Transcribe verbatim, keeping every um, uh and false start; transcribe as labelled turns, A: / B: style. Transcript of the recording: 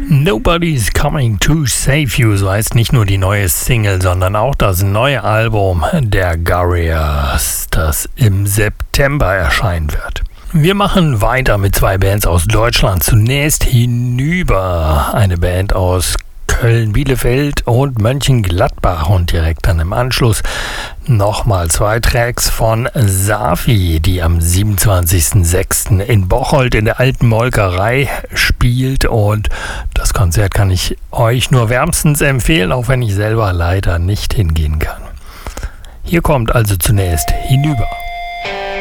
A: Nobody's Coming to Save You, so heißt nicht nur die neue Single, sondern auch das neue Album der Garriers, das im September erscheinen wird. Wir machen weiter mit zwei Bands aus Deutschland. Zunächst Hinüber, eine Band aus Köln, Bielefeld und Mönchengladbach, und direkt dann im Anschluss nochmal zwei Tracks von Safi, die am siebenundzwanzigsten sechsten in Bocholt in der Alten Molkerei spielt, und das Konzert kann ich euch nur wärmstens empfehlen, auch wenn ich selber leider nicht hingehen kann. Hier kommt also zunächst Hinüber.